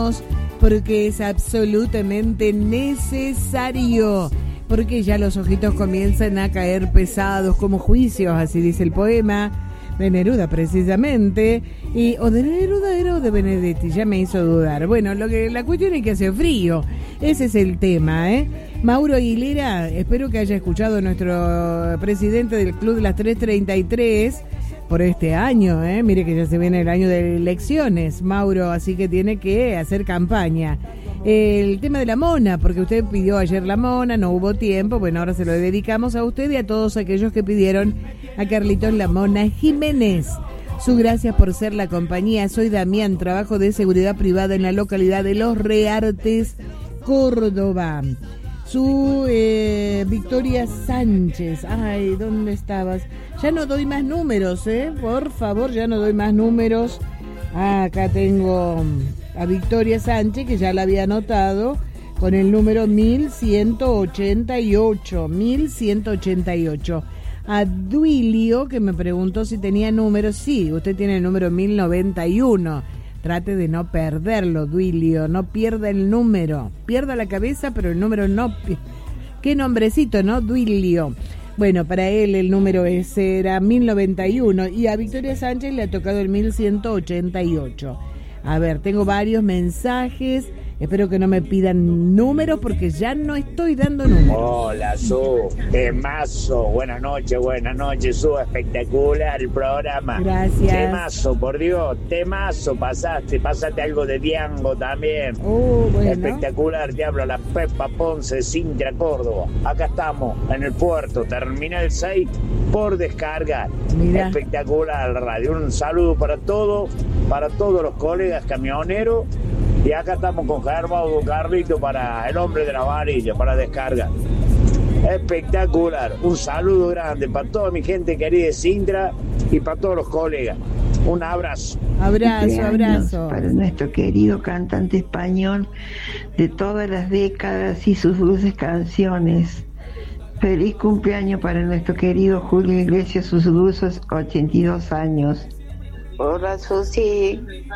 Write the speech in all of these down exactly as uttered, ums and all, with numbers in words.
porque es absolutamente necesario, porque ya los ojitos comienzan a caer pesados como juicios, así dice el poema de Neruda precisamente, y o de Neruda era o de Benedetti, ya me hizo dudar. Bueno, lo que la cuestión es que hace frío, ese es el tema, ¿eh? Mauro Aguilera, espero que haya escuchado a nuestro presidente del Club de las tres treinta y tres por este año, ¿eh? Mire que ya se viene el año de elecciones, Mauro, así que tiene que hacer campaña. El tema de la mona, porque usted pidió ayer la mona, no hubo tiempo, bueno, ahora se lo dedicamos a usted y a todos aquellos que pidieron a Carlitos la Mona Jiménez. Su gracias por ser la compañía. Soy Damián, trabajo de seguridad privada en la localidad de Los Reartes, Córdoba. Su eh, Victoria Sánchez. Ay, ¿dónde estabas? Ya no doy más números, ¿eh? Por favor, ya no doy más números. Ah, acá tengo a Victoria Sánchez, que ya la había anotado, con el número mil ciento ochenta y ocho. mil ciento ochenta y ocho. A Duilio, que me preguntó si tenía número. Sí, usted tiene el número mil noventa y uno. Trate de no perderlo, Duilio. No pierda el número. Pierda la cabeza, pero el número no. Qué nombrecito, ¿no? Duilio. Bueno, para él el número ese era mil noventa y uno. Y a Victoria Sánchez le ha tocado el mil ciento ochenta y ocho. A ver, tengo varios mensajes. Espero que no me pidan números porque ya no estoy dando números. Hola, Su. Temazo. Buenas noches, buenas noches, Su. Espectacular el programa. Gracias. Temazo, por Dios. Temazo. Pasaste. Pasaste algo de Diango también. Oh, bueno. Espectacular. Te hablo la Pepa Ponce, Sintra, Córdoba. Acá estamos, en el puerto. Terminal seis por descargar. Mira. Espectacular radio. Un saludo para todos, para todos los colegas camioneros. Y acá estamos con Germán Carlito para el hombre de la varilla, para descargar. Espectacular. Un saludo grande para toda mi gente querida de Sintra y para todos los colegas. Un abrazo. Abrazo, abrazo. Para nuestro querido cantante español de todas las décadas y sus dulces canciones. Feliz cumpleaños para nuestro querido Julio Iglesias, sus dulces ochenta y dos años. Hola, Susi.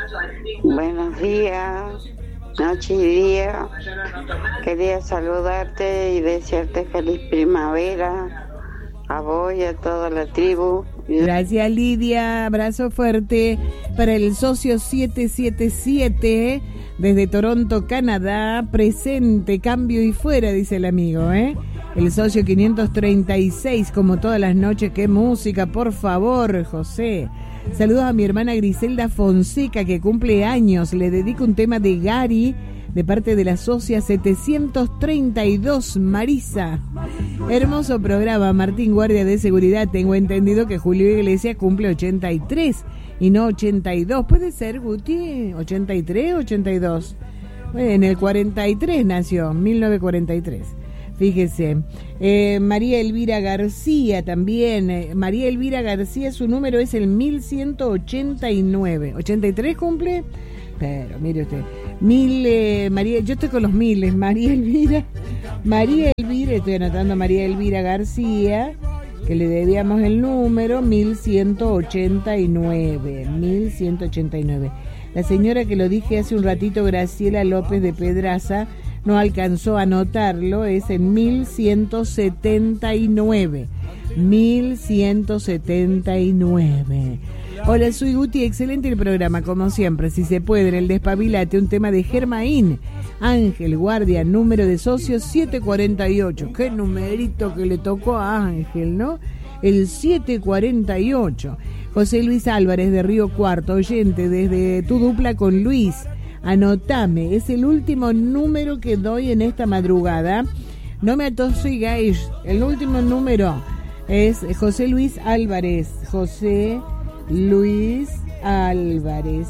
Buenos días, noche y día. Quería saludarte y desearte feliz primavera a vos y a toda la tribu. Gracias, Lidia. Abrazo fuerte para el socio siete siete siete desde Toronto, Canadá. Presente, cambio y fuera, dice el amigo, ¿eh? El socio quinientos treinta y seis, como todas las noches. ¡Qué música, por favor, José! Saludos a mi hermana Griselda Fonseca, que cumple años. Le dedico un tema de Gary, de parte de la socia setecientos treinta y dos, Marisa. Hermoso programa, Martín, guardia de seguridad. Tengo entendido que Julio Iglesias cumple ochenta y tres y no ochenta y dos. ¿Puede ser, Guti? ¿ochenta y tres o ochenta y dos? Bueno, en el cuarenta y tres nació, mil novecientos cuarenta y tres. Fíjese, eh, María Elvira García también, eh, María Elvira García, su número es el mil ciento ochenta y nueve. ¿ochenta y tres cumple? Pero mire usted, mil, eh, María, yo estoy con los miles, María Elvira, María Elvira, estoy anotando a María Elvira García, que le debíamos el número mil ciento ochenta y nueve, mil ciento ochenta y nueve. La señora que lo dije hace un ratito, Graciela López de Pedraza, no alcanzó a anotarlo, es en mil ciento setenta y nueve. mil ciento setenta y nueve. Hola, soy Guti, excelente el programa, como siempre. Si se puede, en el Despabilate, un tema de Germain. Ángel, guardia, número de socios siete cuarenta y ocho. Qué numerito que le tocó a Ángel, ¿no? El siete cuarenta y ocho. José Luis Álvarez de Río Cuarto, oyente desde Tu Dupla con Luis. Anotame, es el último número que doy en esta madrugada. No me atosigáis, el último número es José Luis Álvarez. José Luis Álvarez.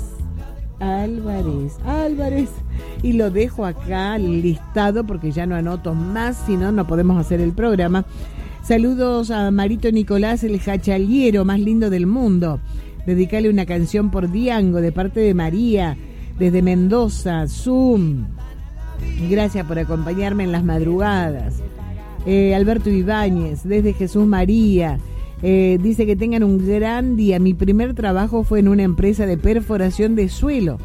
Álvarez, Álvarez. Y lo dejo acá listado porque ya no anoto más, si no, no podemos hacer el programa. Saludos a Marito Nicolás, el jachaliero más lindo del mundo. Dedicale una canción por Diango de parte de María. Desde Mendoza, Zoom. Gracias por acompañarme en las madrugadas. Eh, Alberto Ibáñez, desde Jesús María. Eh, dice que tengan un gran día. Mi primer trabajo fue en una empresa de perforación de suelo.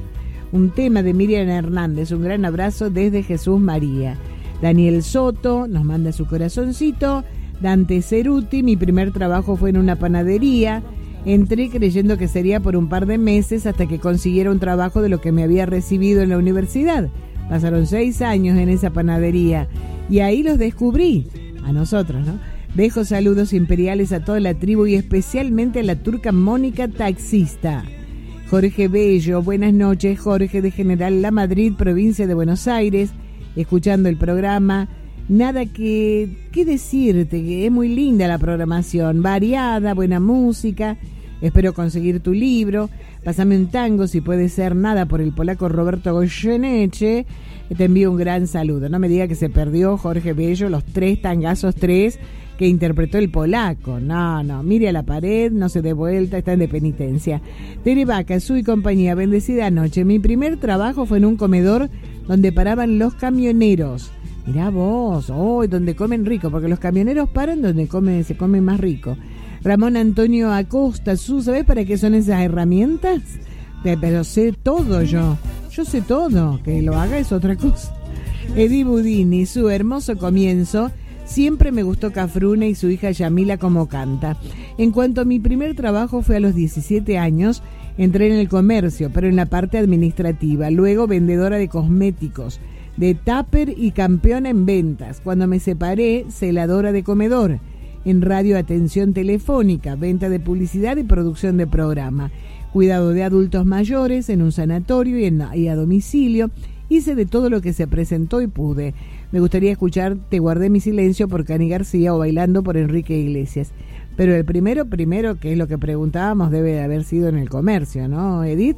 un tema de Miriam Hernández. Un gran abrazo desde Jesús María. Daniel Soto nos manda su corazoncito. Dante Ceruti, mi primer trabajo fue en una panadería. Entré creyendo que sería por un par de meses hasta que consiguiera un trabajo de lo que me había recibido en la universidad. Pasaron seis años en esa panadería y ahí los descubrí, a nosotros, ¿no? Dejo saludos imperiales a toda la tribu y especialmente a la turca Mónica taxista. Jorge Bello, buenas noches, Jorge de General La Madrid, provincia de Buenos Aires, escuchando el programa. Nada que, que decirte, que es muy linda la programación, variada, buena música. Espero conseguir tu libro. Pásame un tango, si puede ser, Nada, por el polaco Roberto Goyeneche. Te envío un gran saludo. No me diga que se perdió Jorge Bello los tres tangazos tres que interpretó el polaco. No, no, mire a la pared, no se dé vuelta, está de penitencia. Tere Vaca, su y compañía, bendecida noche. Mi primer trabajo fue en un comedor donde paraban los camioneros. Mirá vos, oh, donde comen rico, porque los camioneros paran donde come, se come más rico. Ramón Antonio Acosta, ¿tú sabés para qué son esas herramientas? Pero sé todo yo, yo sé todo, que lo haga es otra cosa. Eddie Budini, su hermoso comienzo, siempre me gustó Cafrune y su hija Yamila como canta. En cuanto a mi primer trabajo fue a los diecisiete años, entré en el comercio, pero en la parte administrativa, luego vendedora de cosméticos, de tupper y campeona en ventas. Cuando me separé, celadora de comedor. En radio, atención telefónica, venta de publicidad y producción de programa. Cuidado de adultos mayores en un sanatorio y, en, y a domicilio. Hice de todo lo que se presentó y pude. Me gustaría escuchar Te guardé mi silencio por Cani García o Bailando por Enrique Iglesias. Pero el primero, primero, que es lo que preguntábamos, debe de haber sido en el comercio, ¿no, Edith?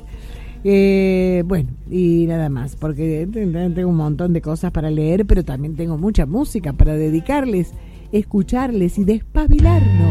Eh, bueno, y nada más, porque tengo un montón de cosas para leer, pero también tengo mucha música para dedicarles, escucharles y despabilarnos.